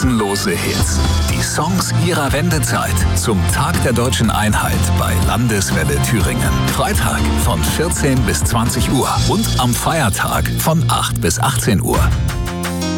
grenzenlose Hits. Die Songs ihrer Wendezeit zum Tag der deutschen Einheit bei Landeswelle Thüringen. Freitag von 14 bis 20 Uhr und am Feiertag von 8 bis 18 Uhr.